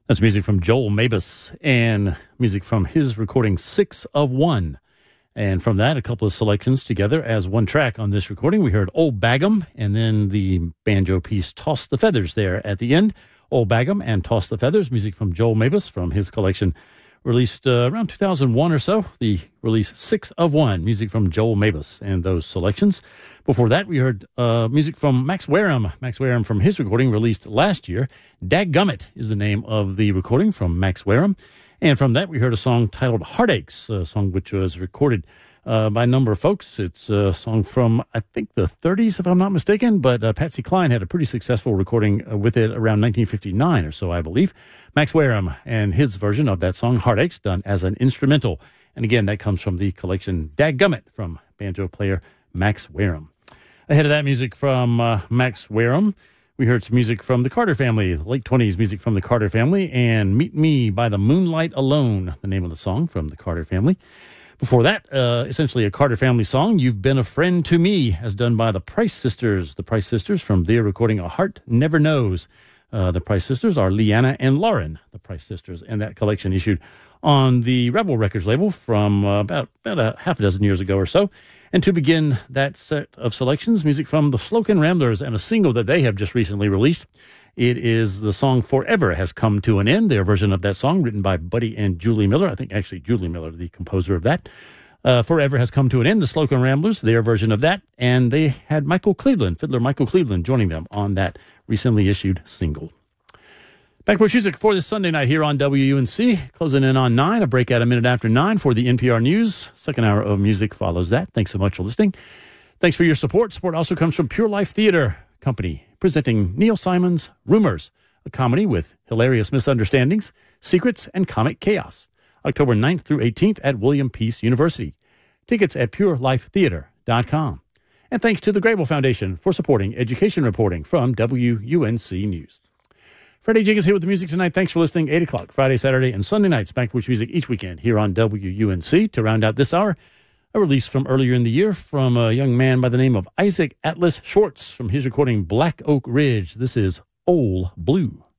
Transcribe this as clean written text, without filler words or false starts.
That's music from Joel Mabus and music from his recording 6 of 1. And from that, a couple of selections together as one track on this recording. We heard Old Bagum and then the banjo piece Toss the Feathers there at the end. Old Bagum and Toss the Feathers, music from Joel Mabus from his collection released around 2001 or so. The release 6 of 1, music from Joel Mabus and those selections. Before that, we heard music from Max Wareham. Max Wareham from his recording released last year. Dadgummit is the name of the recording from Max Wareham. And from that, we heard a song titled Heartaches, a song which was recorded by a number of folks. It's a song from, I think, the 30s, if I'm not mistaken, but Patsy Cline had a pretty successful recording with it around 1959 or so, I believe. Max Wareham and his version of that song, Heartaches, done as an instrumental. And again, that comes from the collection Dadgummit from banjo player Max Wareham. Ahead of that music from Max Wareham, we heard some music from the Carter Family, late 20s music from the Carter Family, and Meet Me by the Moonlight Alone, the name of the song from the Carter Family. Before that, essentially a Carter Family song, You've Been a Friend to Me, as done by the Price Sisters. The Price Sisters from their recording A Heart Never Knows. The Price Sisters are Leanna and Lauren, the Price Sisters, and that collection issued on the Rebel Records label from about a half a dozen years ago or so. And to begin that set of selections, music from the Slocan Ramblers and a single that they have just recently released. It is the song Forever Has Come to an End, their version of that song written by Buddy and Julie Miller. I think actually Julie Miller, the composer of that. Forever Has Come to an End, the Slocan Ramblers, their version of that. And they had Michael Cleveland, fiddler Michael Cleveland, joining them on that recently issued single. Backwards music for this Sunday night here on WUNC. Closing in on 9, a break at a minute after 9 for the NPR News. Second hour of music follows that. Thanks so much for listening. Thanks for your support. Support also comes from Pure Life Theater Company, presenting Neil Simon's Rumors, a comedy with hilarious misunderstandings, secrets, and comic chaos. October 9th through 18th at William Peace University. Tickets at purelifetheater.com. And thanks to the Grable Foundation for supporting education reporting from WUNC News. Freddie Jenkins here with the music tonight. Thanks for listening. 8 o'clock, Friday, Saturday, and Sunday nights. Backwards music each weekend here on WUNC. To round out this hour, a release from earlier in the year from a young man by the name of Isaac Atlas Schwartz from his recording Black Oak Ridge. This is Old Blue.